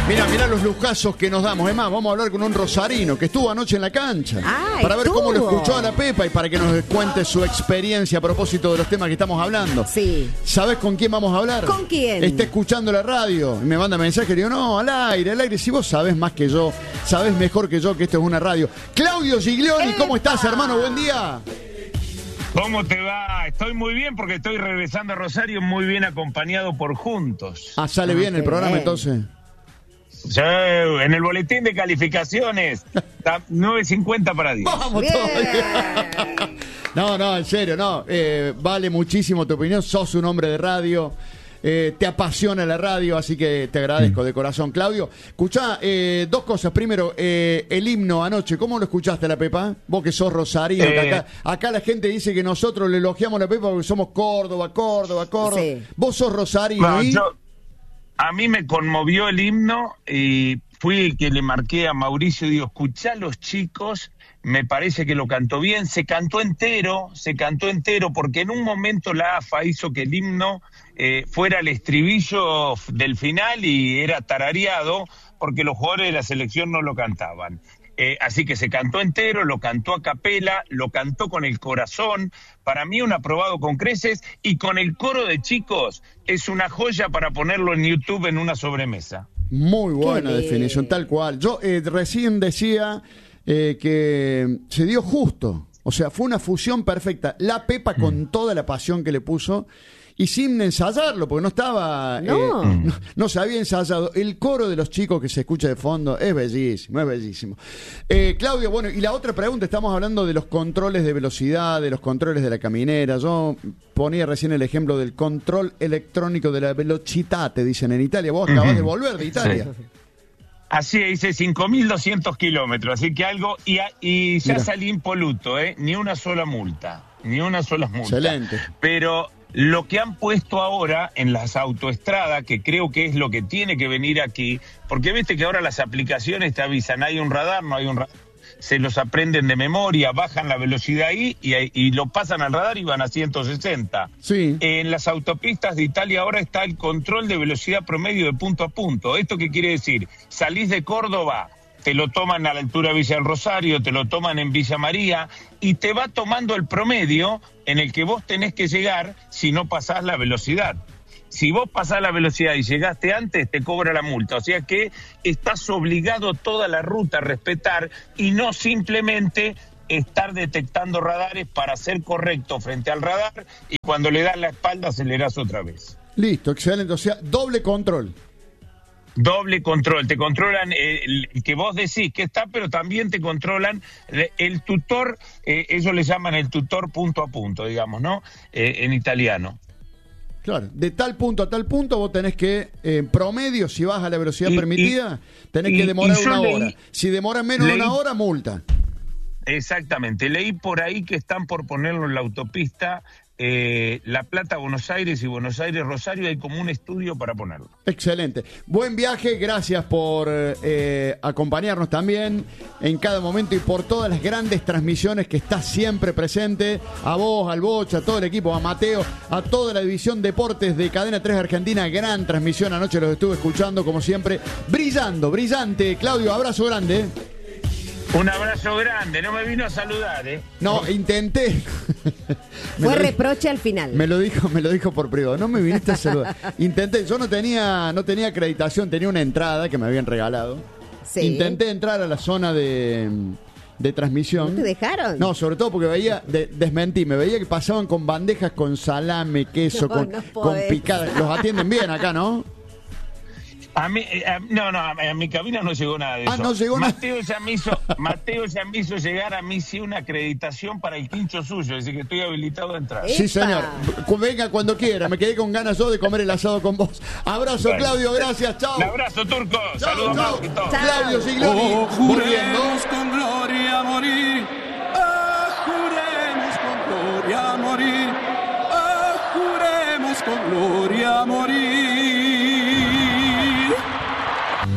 Mirá los lujazos que nos damos. Es más, vamos a hablar con un rosarino que estuvo anoche en la cancha. Para ver cómo lo escuchó a la Pepa y para que nos cuente su experiencia a propósito de los temas que estamos hablando. Sí. ¿Sabes con quién vamos a hablar? ¿Con quién? Está escuchando la radio y me manda mensaje y digo, no, al aire. Si vos sabés más que yo, sabés mejor que yo que esto es una radio. Claudio Giglioni, ¿cómo estás, hermano? Buen día. ¿Cómo te va? Estoy muy bien porque estoy regresando a Rosario muy bien acompañado por Juntos. Sale bien el programa entonces. Sí, en el boletín de calificaciones, 9.50 para 10. Vamos todavía. No, en serio, no. Vale muchísimo tu opinión, sos un hombre de radio. Te apasiona la radio, así que te agradezco de corazón. Claudio, escuchá, dos cosas. Primero, el himno anoche, ¿cómo lo escuchaste, la Pepa? Vos que sos rosarino, que acá la gente dice que nosotros le elogiamos a la Pepa porque somos Córdoba. Sí. Vos sos rosarino. A mí me conmovió el himno y fui el que le marqué a Mauricio, digo, escuchá a los chicos, me parece que lo cantó bien, se cantó entero, porque en un momento la AFA hizo que el himno fuera el estribillo del final y era tarareado porque los jugadores de la selección no lo cantaban. Así que se cantó entero, lo cantó a capela, lo cantó con el corazón. Para mí un aprobado con creces y con el coro de chicos es una joya para ponerlo en YouTube en una sobremesa. Muy buena definición, tal cual. Yo recién decía que se dio justo, o sea, fue una fusión perfecta. La Pepa con toda la pasión que le puso y sin ensayarlo, porque no estaba, no se había ensayado. El coro de los chicos que se escucha de fondo es bellísimo. Claudio, bueno, y la otra pregunta, estamos hablando de los controles de velocidad, de los controles de la caminera. Yo ponía recién el ejemplo del control electrónico de la velocità, te dicen en Italia. Vos acabás de volver de Italia. Sí. Así hice 5.200 kilómetros, así que algo, y ya salí impoluto, ni una sola multa. Excelente. Pero lo que han puesto ahora en las autoestradas, que creo que es lo que tiene que venir aquí, porque viste que ahora las aplicaciones te avisan, hay un radar, no hay un radar, se los aprenden de memoria, bajan la velocidad ahí y lo pasan al radar y van a 160. Sí. En las autopistas de Italia ahora está el control de velocidad promedio de punto a punto. ¿Esto qué quiere decir? Salís de Córdoba, te lo toman a la altura de Villa del Rosario, te lo toman en Villa María y te va tomando el promedio en el que vos tenés que llegar si no pasás la velocidad. Si vos pasás la velocidad y llegaste antes, te cobra la multa. O sea que estás obligado toda la ruta a respetar y no simplemente estar detectando radares para ser correcto frente al radar y cuando le das la espalda acelerás otra vez. Listo, excelente. O sea, doble control. Doble control, te controlan el que vos decís que está, pero también te controlan el tutor, ellos le llaman el tutor punto a punto, digamos, ¿no? En italiano. Claro, de tal punto a tal punto vos tenés que, en promedio, si vas a la velocidad permitida, tenés que demorar una hora. Si demora menos de una hora, multa. Exactamente, leí por ahí que están por ponerlo en la autopista La Plata, Buenos Aires y Buenos Aires, Rosario, hay como un estudio para ponerlo. Excelente. Buen viaje, gracias por acompañarnos también en cada momento y por todas las grandes transmisiones que estás siempre presente. A vos, al Bocha, a todo el equipo, a Mateo, a toda la división Deportes de Cadena 3 Argentina. Gran transmisión, anoche los estuve escuchando como siempre. Brillante. Claudio, abrazo grande. Un abrazo grande, no me vino a saludar, No, intenté. Fue reproche al final. Me lo dijo por privado. No me viniste a saludar. Intenté, yo no tenía acreditación, tenía una entrada que me habían regalado. Sí. Intenté entrar a la zona de transmisión. ¿No te dejaron? No, sobre todo porque veía, desmentí, me veía que pasaban con bandejas con salame, queso, con picada. Los atienden bien acá, ¿no? A mí, a mi cabina no llegó nada de eso. No llegó nada. Mateo ya me hizo llegar a mí sí una acreditación para el quincho suyo, es decir que estoy habilitado a entrar. Sí, señor. Venga cuando quiera, me quedé con ganas yo de comer el asado con vos. Abrazo, bueno. Claudio, gracias, chao. Un abrazo, Turco. Saludos, Claudio Giglioni, volviendo.